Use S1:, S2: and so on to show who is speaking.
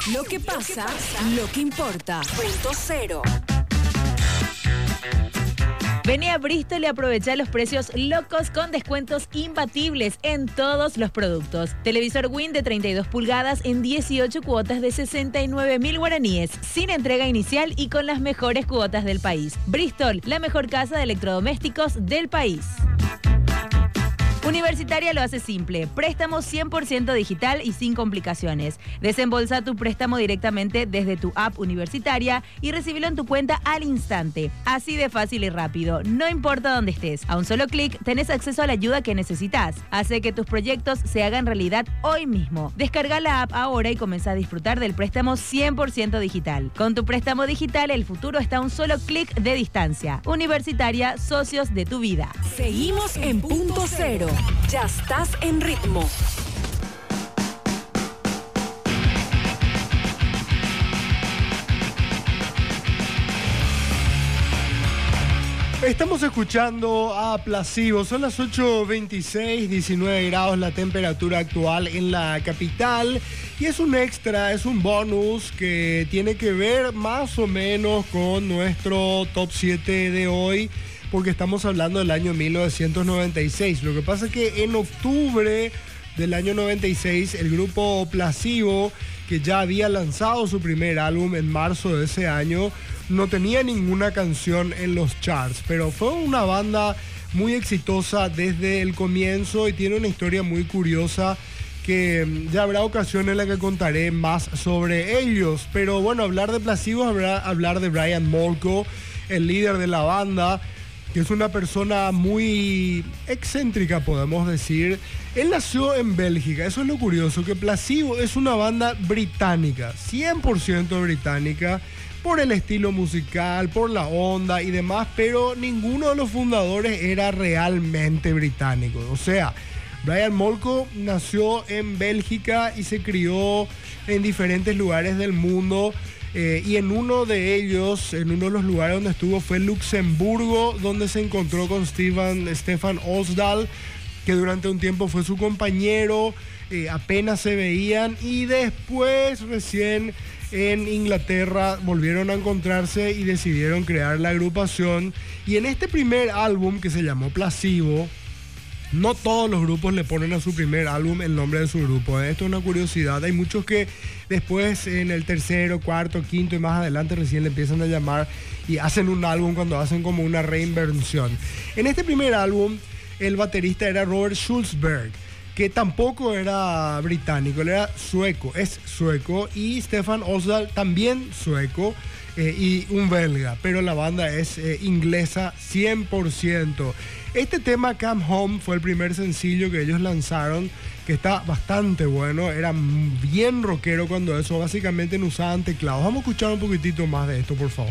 S1: Lo que pasa, lo que importa. Punto cero.
S2: Vení a Bristol y aprovecha los precios locos con descuentos imbatibles en todos los productos. Televisor Win de 32 pulgadas en 18 cuotas de 69.000 guaraníes, sin entrega inicial y con las mejores cuotas del país. Bristol, la mejor casa de electrodomésticos del país. Universitaria lo hace simple. Préstamo 100% digital y sin complicaciones. Desembolsa tu préstamo directamente desde tu app universitaria y recibilo en tu cuenta al instante. Así de fácil y rápido. No importa dónde estés. A un solo clic tenés acceso a la ayuda que necesitas. Hace que tus proyectos se hagan realidad hoy mismo. Descarga la app ahora y comenzá a disfrutar del préstamo 100% digital. Con tu préstamo digital, el futuro está a un solo clic de distancia. Universitaria, socios de tu vida.
S1: Seguimos en punto cero. Ya estás en ritmo.
S3: Estamos escuchando a Placebo, son las 8:26, 19 grados la temperatura actual en la capital y es un extra, es un bonus que tiene que ver más o menos con nuestro top 7 de hoy, porque estamos hablando del año 1996. Lo que pasa es que en octubre del año 96 el grupo Placebo, que ya había lanzado su primer álbum en marzo de ese año, no tenía ninguna canción en los charts, pero fue una banda muy exitosa desde el comienzo y tiene una historia muy curiosa que ya habrá ocasión en la que contaré más sobre ellos. Pero bueno, hablar de Placebo habrá hablar de Brian Molko, el líder de la banda, que es una persona muy excéntrica, podemos decir. Él nació en Bélgica, eso es lo curioso, que Placebo es una banda británica, 100% británica, por el estilo musical, por la onda y demás, pero ninguno de los fundadores era realmente británico. O sea, Brian Molko nació en Bélgica y se crió en diferentes lugares del mundo. Y en uno de ellos, en uno de los lugares donde estuvo fue Luxemburgo, donde se encontró con Stefan Osdal, que durante un tiempo fue su compañero, apenas se veían, y después recién en Inglaterra volvieron a encontrarse y decidieron crear la agrupación. Y en este primer álbum, que se llamó Placebo, no todos los grupos le ponen a su primer álbum el nombre de su grupo. Esto es una curiosidad. Hay muchos que después en el tercero, cuarto, quinto y más adelante recién le empiezan a llamar y hacen un álbum cuando hacen como una reinversión. En este primer álbum el baterista era Robert Schulzberg, que tampoco era británico, él era sueco, es sueco, y Stefan Osdal también sueco, y un belga, pero la banda es inglesa 100%. Este tema, Come Home, fue el primer sencillo que ellos lanzaron, que está bastante bueno, era bien rockero cuando eso, básicamente no usaban teclados. Vamos a escuchar un poquitito más de esto, por favor.